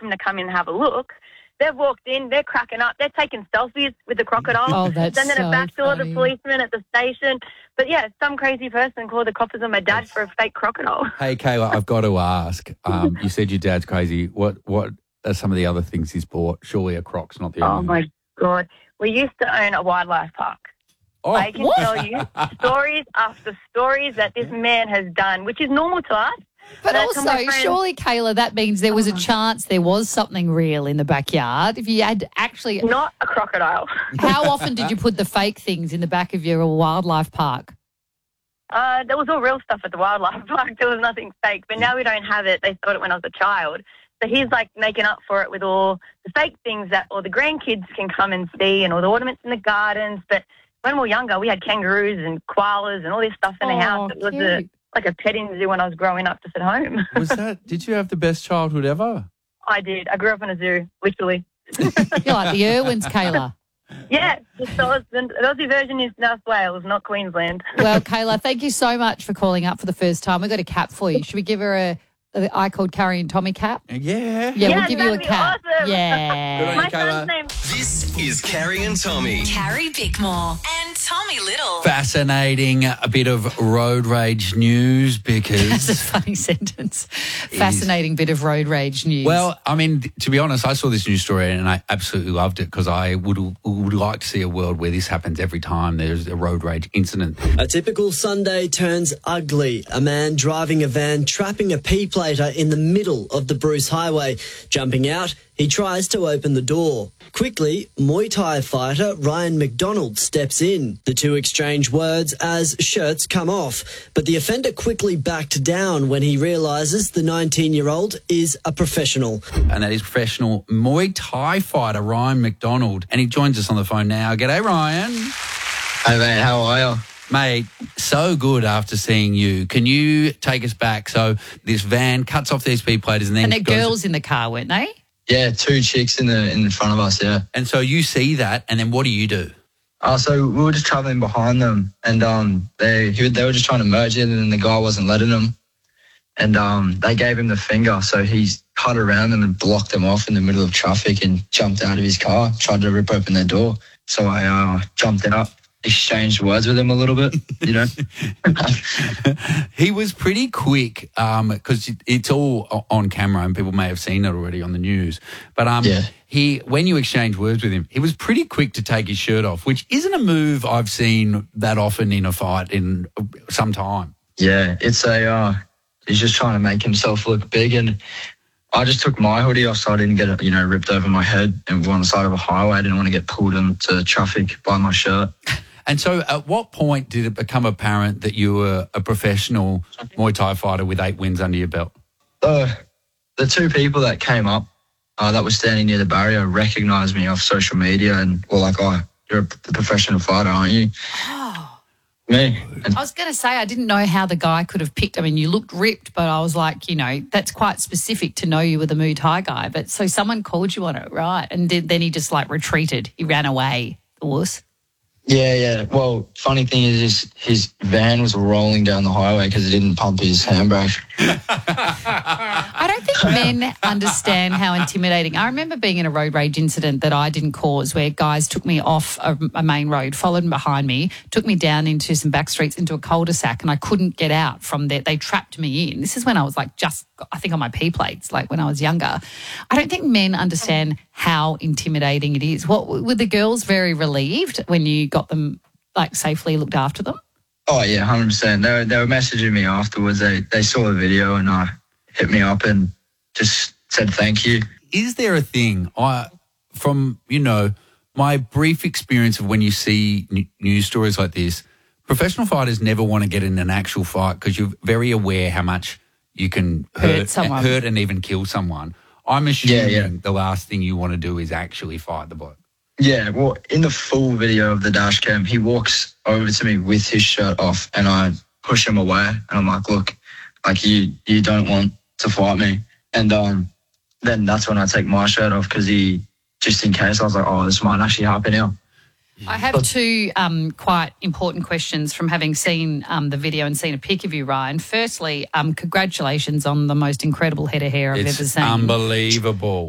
welcome to come in and have a look. They've walked in, they're cracking up, they're taking selfies with the crocodile, Oh, that's sending so it back to all the funny. policemen at the station. But, yeah, some crazy person called the coppers on my dad for a fake crocodile. Hey, Kayla, I've got to ask. You said your dad's crazy. What are some of the other things he's bought? Surely a croc's not the only Oh, one. my God. We used to own a wildlife park. Oh, I can tell you stories after stories that this man has done, which is normal to us. But I tell my also, friends- surely, Kayla, that means there was a chance there was something real in the backyard. If you had actually, Not a crocodile. how often did you put the fake things in the back of your wildlife park? There was all real stuff at the wildlife park. There was nothing fake. But now we don't have it. They thought it when I was a child. So he's like making up for it with all the fake things that all the grandkids can come and see and all the ornaments in the gardens. But when we were younger, we had kangaroos and koalas and all this stuff in the house. It was cute. like a petting zoo when I was growing up just at home. Did you have the best childhood ever? I did. I grew up in a zoo, literally. You're like the Irwins, Kayla. Yeah, the Aussie version is New South Wales, not Queensland. Well, Kayla, thank you so much for calling up for the first time. We've got a cap for you. Should we give her a I called Carrie and Tommy cap? Yeah. Yeah, we'll give you a that'd be cap. awesome. Yeah. My son's name. This is Carrie and Tommy. Carrie Bickmore and Tommy Little. Fascinating, a bit of road rage news That's a because... funny sentence. Fascinating bit of road rage news. Well, I mean, to be honest, I saw this news story and I absolutely loved it because I would like to see a world where this happens every time there's a road rage incident. A typical Sunday turns ugly. A man driving a van trapping a P-plater in the middle of the Bruce Highway. Jumping out, he tries to open the door. Quickly, Muay Thai fighter Ryan McDonald steps in. The two exchange words as shirts come off. But the offender quickly backed down when he realises the 19-year-old is a professional. And that is professional Muay Thai fighter Ryan McDonald. And he joins us on the phone now. G'day, Ryan. Hey, man, how are you? Mate, so good after seeing you. Can you take us back? So this van cuts off these P-platers and then and the goes... girls in the car, weren't they? Yeah, two chicks in front of us, yeah. And so you see that, and then what do? So we were just travelling behind them, and they were just trying to merge in, and the guy wasn't letting them. And they gave him the finger, so he's cut around them and blocked them off in the middle of traffic and jumped out of his car, tried to rip open their door. So I jumped out, exchanged words with him a little bit, you know. He was pretty quick because it's all on camera and people may have seen it already on the news. But when you exchange words with him, he was pretty quick to take his shirt off, which isn't a move I've seen that often in a fight in some time. Yeah, it's he's just trying to make himself look big, and I just took my hoodie off so I didn't get it, ripped over my head and on the side of a highway. I didn't want to get pulled into traffic by my shirt. And so at what point did it become apparent that you were a professional Muay Thai fighter with 8 wins under your belt? The two people that came up that were standing near the barrier recognised me off social media and were like, oh, you're a professional fighter, aren't you? Oh. Me. And I was going to say, I didn't know how the guy could have picked. I mean, you looked ripped, but I was like, that's quite specific to know you were the Muay Thai guy. But so someone called you on it, right? And then he just retreated. He ran away, the wuss. Yeah. Well, funny thing is his van was rolling down the highway because he didn't pump his handbrake. I don't think men understand how intimidating. I remember being in a road rage incident that I didn't cause where guys took me off a main road, followed behind me, took me down into some back streets into a cul-de-sac, and I couldn't get out from there. They trapped me in. This is when I was I think on my P-plates, when I was younger. I don't think men understand how intimidating it is. Were the girls very relieved when you got them safely looked after them? Oh, yeah, 100%. They were messaging me afterwards. They saw the video and hit me up and just said thank you. Is there a thing, from, my brief experience of when you see news stories like this, professional fighters never want to get in an actual fight because you're very aware how much you can hurt and even kill someone. I'm assuming the last thing you want to do is actually fight the bloke. Yeah, well, in the full video of the dash cam, he walks over to me with his shirt off and I push him away and I'm like, look, you don't want to fight me. And then that's when I take my shirt off because just in case, I was like, oh, this might actually happen now. I have two quite important questions from having seen the video and seen a pic of you, Ryan. Firstly, congratulations on the most incredible head of hair I've ever seen. Unbelievable.